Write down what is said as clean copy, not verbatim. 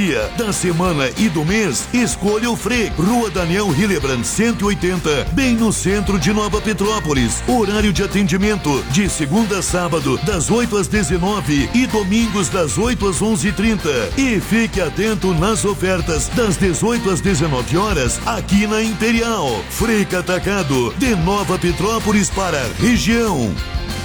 dia, da semana e do mês, escolha o Free. Rua Daniel Hillebrand, 180, bem no centro de Nova Petrópolis. Horário de atendimento de segunda a sábado, das 8 às 19 e domingos das 8 às 11h30. E fique atento nas ofertas das 18 às 19 horas aqui na Imperial. Freca Atacado, de Nova Petrópolis para a região.